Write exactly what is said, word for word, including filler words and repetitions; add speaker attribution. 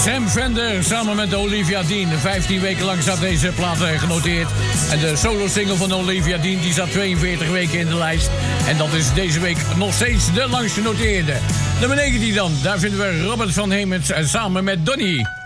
Speaker 1: Sam Fender samen met Olivia Dean. vijftien weken lang zat deze plaat genoteerd. En de solo-single van Olivia Dean die zat tweeënveertig weken in de lijst. En dat is deze week nog steeds de langst genoteerde. Nummer negentien dan. Daar vinden we Robert van Hemert samen met Donny.